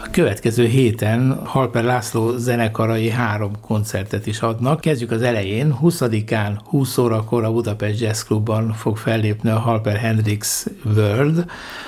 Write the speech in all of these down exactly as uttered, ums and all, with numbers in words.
Következő héten Halper László zenekarai három koncertet is adnak. Kezdjük az elején, huszadikán húsz órakor a Budapest Jazz Clubban fog fellépni a Halper Hendrix World.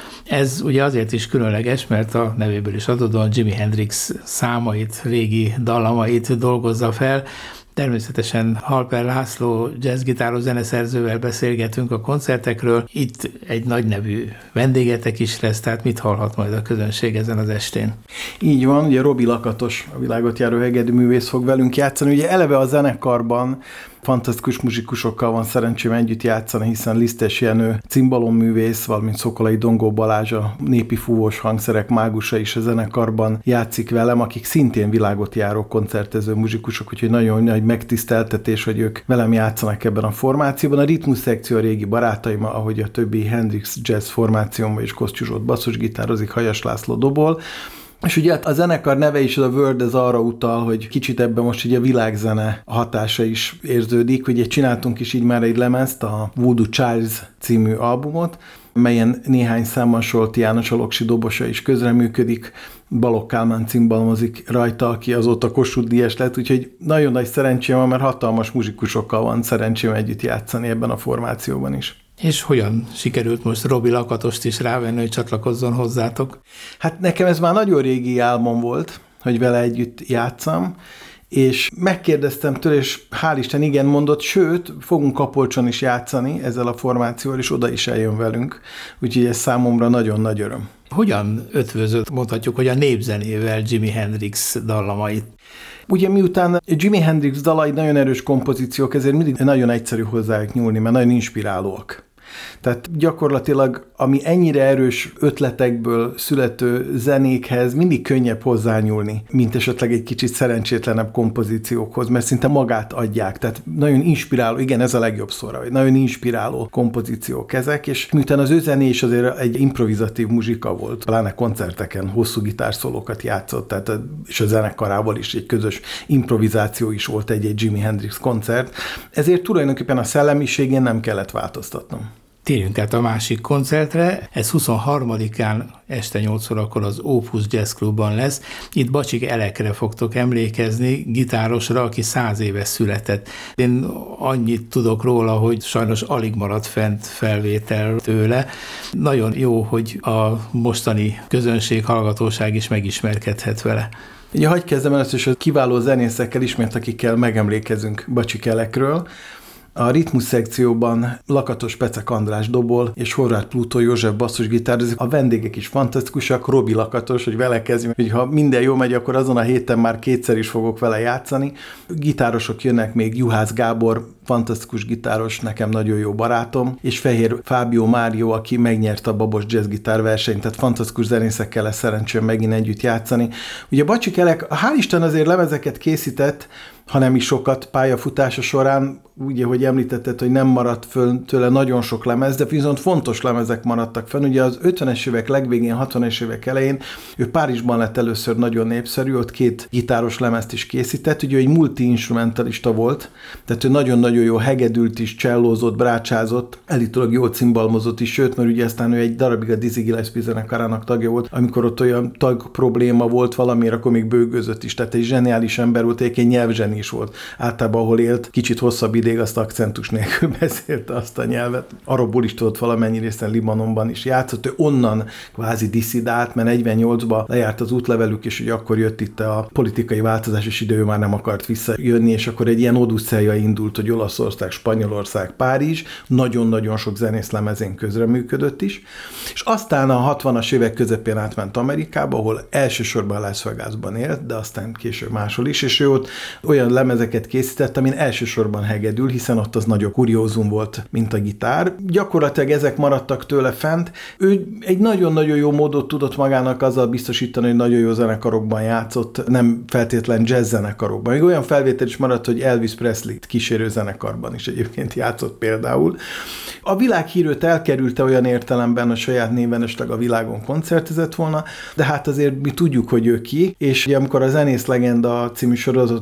Ez ugye azért is különleges, mert a nevéből is adódóan Jimi Hendrix számait, régi dallamait dolgozza fel. Természetesen Halper László jazzgitáros zeneszerzővel beszélgetünk a koncertekről. Itt egy nagy nevű vendégetek is lesz, tehát mit hallhat majd a közönség ezen az estén? Így van, ugye Robi Lakatos, a világot járó hegedűművész fog velünk játszani. Ugye eleve a zenekarban fantasztikus muzsikusokkal van szerencsém együtt játszani, hiszen Lisztes Jenő cimbalomművész, valamint Szokolai Dongó Balázs, a népi fúvós hangszerek mágusa is a zenekarban játszik velem, akik szintén világot járó koncertező muzsikusok, úgyhogy nagyon nagy megtiszteltetés, hogy ők velem játszanak ebben a formációban. A ritmus szekció a régi barátaim, ahogy a többi Hendrix jazz formációmban is Kosztyú Zsolt basszusgitározik, Hajas László dobol. És ugye a zenekar neve is, a World, ez arra utal, hogy kicsit ebben most ugye a világzene hatása is érződik. Ugye csináltunk is így már egy lemezt, a Voodoo Child című albumot, melyen néhány számban Solti János, a Loksi dobosa is közreműködik, Balogh Kálmán cimbalmozik rajta, aki azóta Kossuth Díjas lett, úgyhogy nagyon nagy szerencsém van, mert hatalmas muzsikusokkal van szerencsém együtt játszani ebben a formációban is. És hogyan sikerült most Robi Lakatost is rávenni, hogy csatlakozzon hozzátok? Hát nekem ez már nagyon régi álmom volt, hogy vele együtt játszam, és megkérdeztem tőle, és hál' Isten igen mondott, sőt, fogunk Kapolcson is játszani ezzel a formációval, és oda is eljön velünk, úgyhogy ez számomra nagyon nagy öröm. Hogyan ötvözött, mondhatjuk, hogy a népzenével Jimi Hendrix dallamait? Ugye miután Jimi Hendrix dalai nagyon erős kompozíciók, ezért mindig nagyon egyszerű hozzájuk nyúlni, mert nagyon inspirálóak. Tehát gyakorlatilag, ami ennyire erős ötletekből születő zenékhez mindig könnyebb hozzányúlni, mint esetleg egy kicsit szerencsétlenebb kompozíciókhoz, mert szinte magát adják. Tehát nagyon inspiráló, igen, ez a legjobb szóra, hogy nagyon inspiráló kompozíciók ezek, és miután az ő zené is azért egy improvizatív muzsika volt, pláne koncerteken hosszú gitárszólókat játszott, tehát és a zenekarával is egy közös improvizáció is volt egy-egy Jimi Hendrix koncert, ezért tulajdonképpen a szellemiségén nem kellett változtatnom. Térjünk át a másik koncertre, ez huszonharmadikán este nyolc órakor az Opus Jazz Clubban lesz. Itt Bacsik Elekre fogtok emlékezni, gitárosra, aki száz éves született. Én annyit tudok róla, hogy sajnos alig maradt fent felvétel tőle. Nagyon jó, hogy a mostani közönség, hallgatóság is megismerkedhet vele. Ugye hagyj kezdem először is a kiváló zenészekkel ismét, akikkel megemlékezünk Bacsik Elekről. A ritmus szekcióban Lakatos Pecek András dobol, és Horváth Plutó József basszusgitározik. A vendégek is fantasztikusak, Robi Lakatos, hogy vele kezdjünk, hogy ha minden jó megy, akkor azon a héten már kétszer is fogok vele játszani. Gitárosok jönnek még, Juhász Gábor, fantasztikus gitáros, nekem nagyon jó barátom, és Fehér Fábio Mário, aki megnyerte a Babos Jazz Gitár versenyt, tehát fantasztikus zenészekkel lesz szerencsém megint együtt játszani. Ugye Bacsik Elek, hál' Isten azért lemezeket készített, hanem is sokat pályafutása során, ugye, hogy említetted, hogy nem maradt föl tőle nagyon sok lemez, de viszont fontos lemezek maradtak fenn. Ugye az ötvenes évek legvégén, hatvanas évek elején ő Párizsban lett először nagyon népszerű, ott két gitáros lemezt is készített, ugye egy multi-instrumentalista volt, tehát ő nagyon-nagyon jó hegedült is, csellózott, brácsázott, elítólag jól cimbalmozott is, sőt, mert ugye aztán ő egy darabig a Dizzy Gillespie zenekarának tagja volt, amikor ott olyan tag probléma volt valamiért, akkor még bőgözött is, tehát egy zseniális ember volt, egy nyelvzseni is volt. Általában, ahol élt, kicsit hosszabb ideig azt akcentus nélkül beszélte azt a nyelvet. Arabból is tudott valamennyi részen, Libanonban is játszott. Ő onnan kvázi disszidált, mert negyvennyolcban lejárt az útlevelük, és hogy akkor jött itt a politikai változás, és ide ő már nem akart visszajönni, és akkor egy ilyen odüsszeja indult, hogy Olaszország, Spanyolország, Párizs, nagyon-nagyon sok zenészlemezén közreműködött is. És aztán a hatvanas évek közepén átment Amerikába, ahol elsősorban Las Vegasban élt, de aztán később máshol is, és ő ott olyan lemezeket készített, amin elsősorban hegedül, hiszen ott az nagyobb kuriózum volt, mint a gitár. Gyakorlatilag ezek maradtak tőle fent. Ő egy nagyon-nagyon jó módot tudott magának azzal biztosítani, hogy nagyon jó zenekarokban játszott, nem feltétlen jazz zenekarokban. Még olyan felvétel is maradt, hogy Elvis Presley kísérő zenekarban is egyébként játszott például. A világhírűt elkerülte olyan értelemben, a saját néven esetleg a világon koncertezett volna, de hát azért mi tudjuk, hogy ő ki, és ugye amikor a Zenész Legenda című sorozatot elkezdte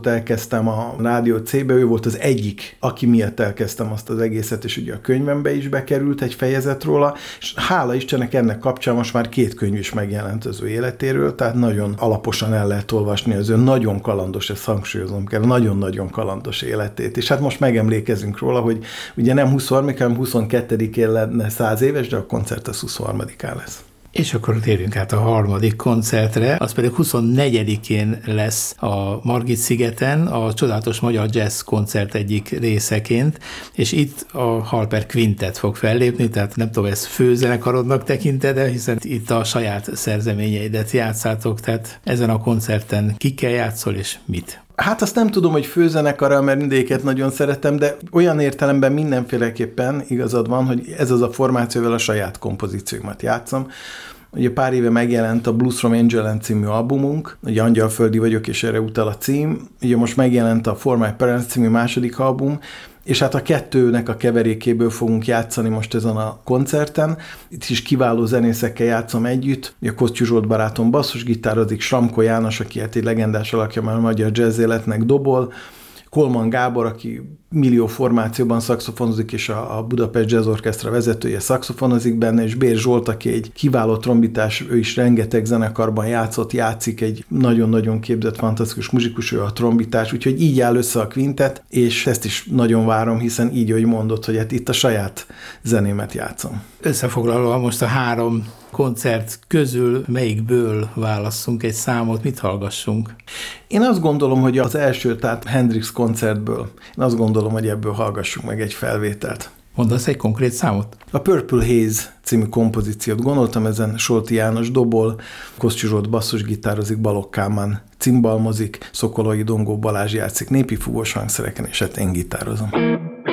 dolgoztam a Rádió C-be, ő volt az egyik, aki miatt elkezdtem azt az egészet, és ugye a könyvembe is bekerült egy fejezet róla, és hála Istennek ennek kapcsán most már két könyv is megjelent az ő életéről, tehát nagyon alaposan el lehet olvasni az ő nagyon kalandos, ezt hangsúlyozom kell, nagyon-nagyon kalandos életét. És hát most megemlékezünk róla, hogy ugye nem huszonharmadikán, hanem huszonkettedikén lenne száz éves, de a koncert az huszonharmadikán lesz. És akkor térjünk át a harmadik koncertre, az pedig huszonnegyedikén lesz a Margit-szigeten, a Csodálatos Magyar Jazz koncert egyik részeként, és itt a Harper Quintet fog fellépni, tehát nem tudom, ez főzenekarodnak tekinted, hiszen itt a saját szerzeményeidet játszátok, tehát ezen a koncerten kikkel játszol, és mit? Hát azt nem tudom, hogy főzenekarral, mert mindéket nagyon szeretem, de olyan értelemben mindenféleképpen igazad van, hogy ez az a formációval a saját kompozícióimat játszom. Ugye pár éve megjelent a Blues from Angel című albumunk, ugye Angyalföldi vagyok, és erre utal a cím. Ugye most megjelent a For My Parents című második album, és hát a kettőnek a keverékéből fogunk játszani most ezen a koncerten. Itt is kiváló zenészekkel játszom együtt. A Koctyú Zsolt barátom basszusgitározik, Sramko János, aki hát egy legendás alakja már a magyar jazz életnek, dobol, Kolman Gábor, aki millió formációban szaxofonozik, és a, a Budapest Jazz Orchestra vezetője szaxofonozik benne, és Bér Zsolt, aki egy kiváló trombitás, ő is rengeteg zenekarban játszott, játszik, egy nagyon-nagyon képzett, fantasztikus muzsikus, ő a trombitás, úgyhogy így áll össze a kvintet, és ezt is nagyon várom, hiszen így, hogy mondod, hogy hát itt a saját zenémet játszom. Összefoglalva most a három koncert közül melyikből válasszunk egy számot, mit hallgassunk? Én azt gondolom, hogy az első, tehát Hendrix koncertből, én azt gondolom, hogy ebből hallgassunk meg egy felvételt. Mondasz egy konkrét számot? A Purple Haze című kompozíciót gondoltam, ezen Solti János dobol, Koctyú Zsolt basszusgitározik, Balogh Kálmán cimbalmozik, Szokolai Dongó Balázs játszik népi fúvós hangszereken, és hát én gitározom.